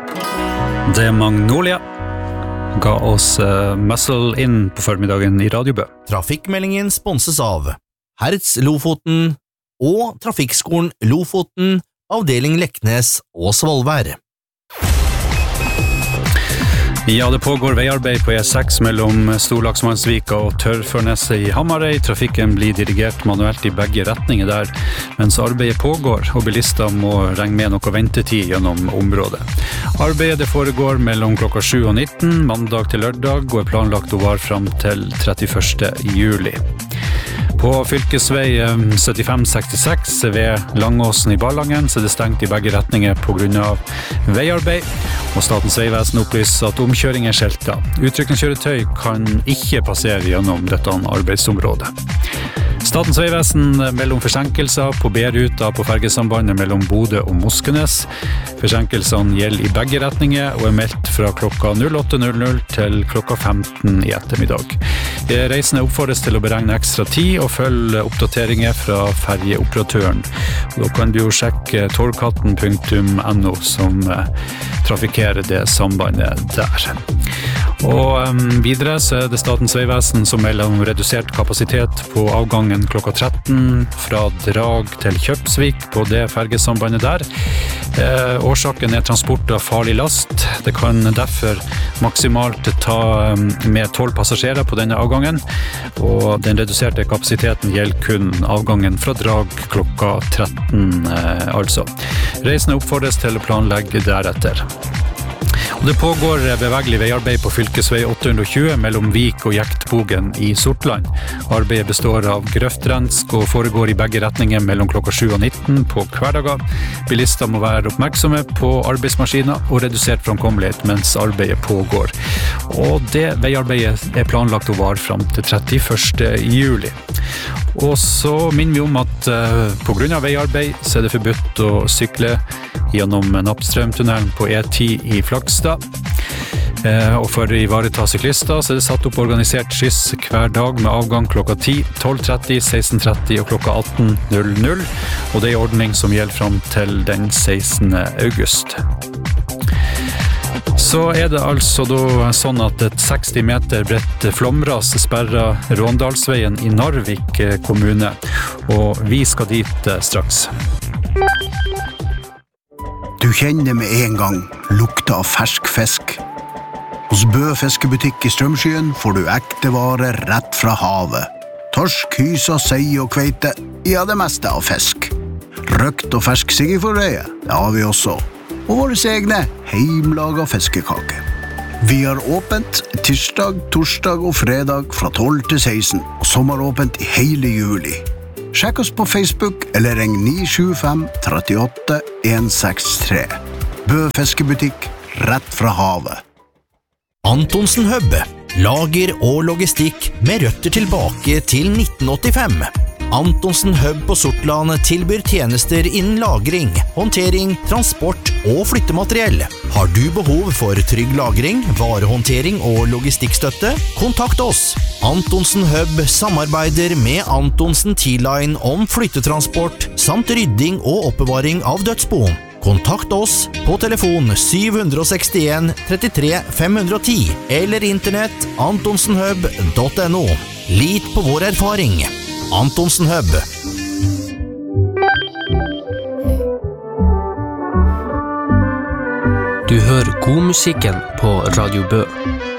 Det Magnolia ga oss Muscle inn på formiddagen I Radio Bø. Trafikkmeldingen sponses av Hertz Lofoten og Trafikkskolen Lofoten, avdeling Leknes og Svolvær. Ja, det pågår veiarbeid på E6 mellom Storlaksmannsvika og Tørrførneset I Hamarøy. Trafikken blir dirigert manuelt I begge retninger der, mens arbeidet pågår, og bilister må regne med noe ventetid gjennom området. Arbeidet det foregår mellom klokka 7 og 19, mandag til lørdag, og planlagt å vare frem til 31. juli. På fylkesvei 7566 ved Langåsen I Ballangen så det stengt I begge retninger på grunn av veiarbeid, og Statens vegvesen opplyser at omkjøring skjeltet. Utrykningskjøretøy kan ikke passere gjennom dette arbeidsområdet. Statens vegvesen mellom forsenkelser på B-ruta på fergesambandet mellom Bodø og Moskenes. Forsenkelsene gjelder I begge retninger og meldt fra klokka 08.00 til klokka 15 I ettermiddag. Reisende oppfordres til å beregne ekstra tid og følge oppdateringer fra fergeoperatøren. Da kan du jo sjekke torgkatten.no som trafikerer det sambandet der. Og videre så det Statens vegvesen som melder om redusert kapasitet på avgangen klokka 13 fra Drag til Kjøpsvik på det fergesambandet der. Årsaken transport av farlig last. Det kan derfor maksimalt ta med 12 passasjerer på denne avgangen, og den reduserte kapasiteten gjelder kun avgangen fra Drag klokka 13 altså. Reisende oppfordres til å planlegge deretter. Og det pågår bevegelig veiarbeid på fylkesvei 820 mellom Vik og Jektbogen I Sortland. Arbeidet består av grøftrensk og foregår I begge retninger mellom klokka 7 og 19 på hverdager. Bilister må være oppmerksomme på arbeidsmaskiner og redusert framkommelighet mens arbeidet pågår. Og det veiarbeidet planlagt å vare frem til 31. juli. Og så minner vi om at på grunn av veiarbeid så det forbudt å sykle gjennom Nappstrømtunnelen på E10 I Flakstad. Og for å ivareta syklister så det satt opp organisert skyss hver dag med avgang klokka 10, 12.30, 16.30 og klokka 18.00. Og det ordning som gjelder frem til den 16. august. Så det altså da sånn at et 60 meter bredt flomras sperrer Råndalsveien I Narvik kommune, og vi skal dit straks. Du kjenner med en gang lukta av fersk fisk. Hos Bø fiskebutikk I Strømskyen får du ekte varer rett fra havet. Torsk, hysa, sei og kveite, ja det meste av fisk. Røkt og fersk siggeforrøye, det har vi også. Og våre egne heimlaga fiskekake. Vi har åpent tirsdag, torsdag og fredag fra 12 til 16, og sommeråpent I hele juli. Sjekk oss på Facebook eller ring 975 38 163. Bø fiskebutikk, rett fra havet. Antonsen Hub, lager og logistikk med røtter tilbake til 1985. Antonsen Hub på Sortland tilbyr tjenester innen lagring, håndtering, transport og flyttemateriell. Har du behov for trygg lagring, varehåndtering og logistikkstøtte? Kontakt oss. Antonsen Hub samarbeider med Antonsen T-Line om flyttetransport samt rydding og oppbevaring av dødsbo. Kontakt oss på telefon 761 33 510 eller internett antonsenhub.no. Lit på vår erfaring. Antonsen Hub. Du hører god musikken på Radio Bø.